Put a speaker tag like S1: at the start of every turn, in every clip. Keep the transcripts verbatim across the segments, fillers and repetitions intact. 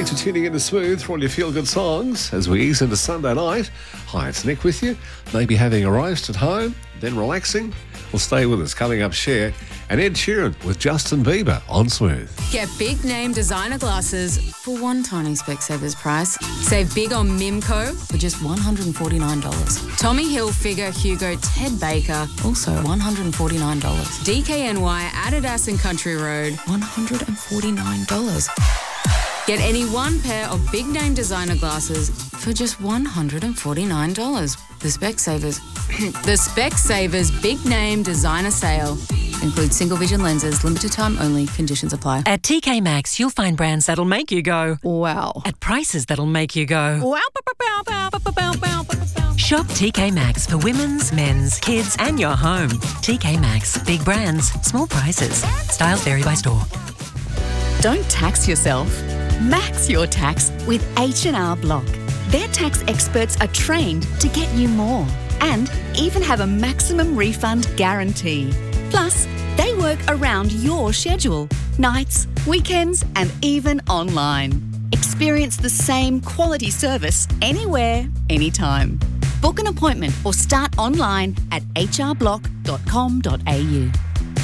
S1: Thanks for tuning in to Smooth for all your feel-good songs as we ease into Sunday night. Hi, it's Nick with you. Maybe having a roast at home, then relaxing. Well, stay with us. Coming up, Cher and Ed Sheeran with Justin Bieber on Smooth.
S2: Get big name designer glasses for one tiny Specsavers price. Save big on Mimco for just one hundred forty-nine dollars. Tommy Hilfiger, Hugo, Ted Baker, also one hundred forty-nine dollars. D K N Y, Adidas and Country Road, one hundred forty-nine dollars. Get any one pair of big name designer glasses for just one hundred forty-nine dollars. The Specsavers, the Specsavers Big Name Designer Sale. Includes single vision lenses, limited time only, conditions apply.
S3: At T K Maxx, you'll find brands that'll make you go,
S2: wow.
S3: At prices that'll make you go,
S2: wow.
S3: Shop T K Maxx for women's, men's, kids and your home. T K Maxx, big brands, small prices. Styles vary by store.
S4: Don't tax yourself. Max your tax with H and R Block. Their tax experts are trained to get you more and even have a maximum refund guarantee. Plus, they work around your schedule, nights, weekends, and even online. Experience the same quality service anywhere, anytime. Book an appointment or start online at h r block dot com dot a u.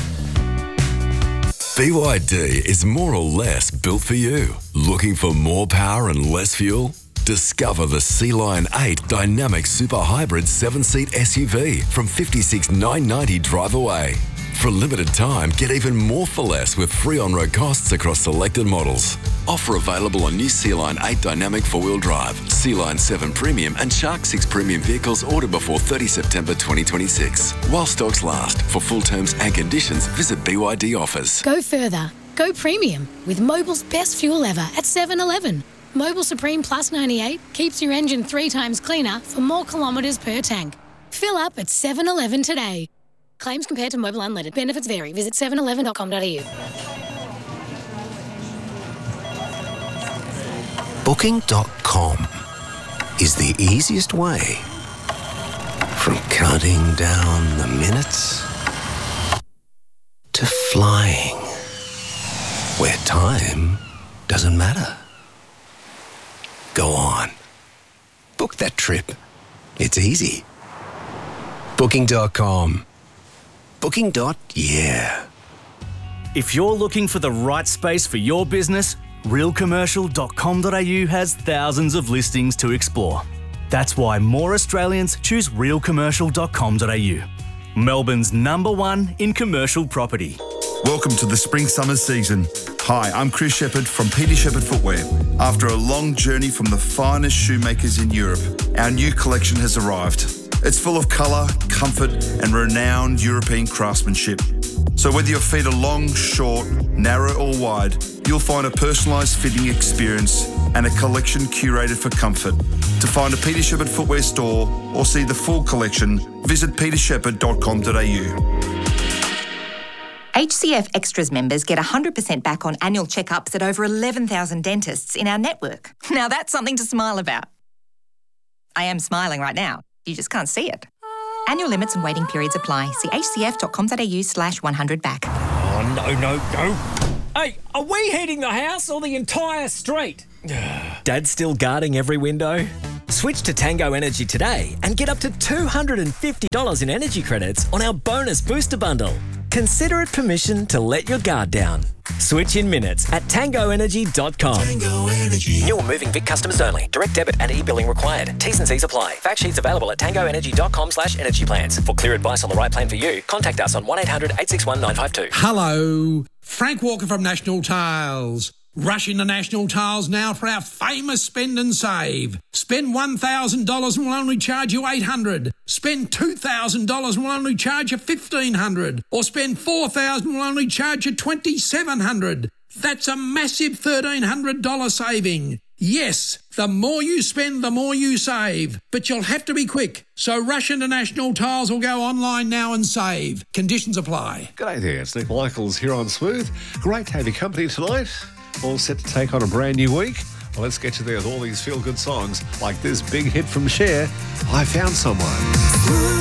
S5: B Y D is more or less built for you. Looking for more power and less fuel? Discover the Sea Lion eight Dynamic Super Hybrid seven-seat S U V from fifty-six thousand nine hundred ninety dollars drive away. For a limited time, get even more for less with free on-road costs across selected models. Offer available on new Sea Lion eight Dynamic four-wheel drive, Sea Lion seven Premium and Shark six Premium vehicles ordered before thirtieth September twenty twenty-six. While stocks last. For full terms and conditions, visit B Y D offers.
S6: Go further. Go premium with Mobil's best fuel ever at seven eleven. Mobil Supreme Plus ninety-eight keeps your engine three times cleaner for more kilometres per tank. Fill up at seven eleven today. Claims compared to Mobil Unleaded. Benefits vary. Visit seven eleven dot com dot a u.
S7: Booking dot com is the easiest way from counting down the minutes to flying, where time doesn't matter. Go on. Book that trip. It's easy. Booking dot com. Booking. Yeah.
S8: If you're looking for the right space for your business, real commercial dot com dot a u has thousands of listings to explore. That's why more Australians choose real commercial dot com dot a u. Melbourne's number one in commercial property.
S9: Welcome to the spring-summer season. Hi, I'm Chris Shepherd from Peter Shepherd Footwear. After a long journey from the finest shoemakers in Europe, our new collection has arrived. It's full of colour, comfort and renowned European craftsmanship. So whether your feet are long, short, narrow or wide, you'll find a personalised fitting experience and a collection curated for comfort. To find a Peter Shepherd Footwear store or see the full collection, visit peter shepherd dot com dot a u.
S10: H C F Extras members get one hundred percent back on annual checkups at over eleven thousand dentists in our network. Now that's something to smile about. I am smiling right now. You just can't see it. Annual limits and waiting periods apply. See h c f dot com dot a u slash one hundred back.
S11: Oh, no, no, no. Hey, are we heating the house or the entire street?
S12: Dad's still guarding every window? Switch to Tango Energy today and get up to two hundred fifty dollars in energy credits on our bonus booster bundle. Consider it permission to let your guard down. Switch in minutes at tango energy dot com.
S7: Tango Energy.
S12: New or moving Vic customers only. Direct debit and e-billing required. T's and C's apply. Fact sheets available at tango energy dot com slash energy plans. For clear advice on the right plan for you, contact us on one eight hundred eight six one nine five two.
S13: Hello, Frank Walker from National Tiles. Rush into National Tiles now for our famous spend and save. Spend one thousand dollars and we'll only charge you eight hundred dollars. Spend two thousand dollars and we'll only charge you fifteen hundred dollars. Or spend four thousand dollars and we'll only charge you twenty-seven hundred dollars. That's a massive thirteen hundred dollars saving. Yes, the more you spend, the more you save. But you'll have to be quick. So rush into National Tiles or go online now and save. Conditions apply.
S1: G'day there, it's Nick Michaels here on Smooth. Great to have your company tonight. All set to take on a brand new week. Well, let's get you there with all these feel-good songs like this big hit from Cher, I Found Someone.